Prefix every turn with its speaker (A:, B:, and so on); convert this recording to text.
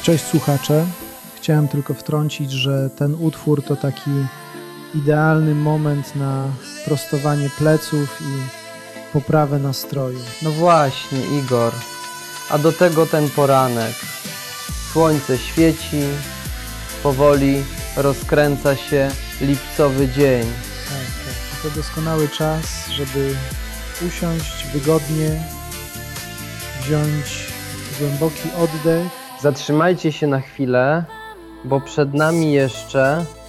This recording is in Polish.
A: Cześć słuchacze. Chciałem tylko wtrącić, że ten utwór to taki idealny moment na prostowanie pleców i poprawę nastroju.
B: No właśnie, Igor. A do tego ten poranek. Słońce świeci, powoli rozkręca się lipcowy dzień.
A: Tak. To doskonały czas, żeby usiąść wygodnie, wziąć głęboki oddech.
B: Zatrzymajcie się na chwilę, bo przed nami jeszcze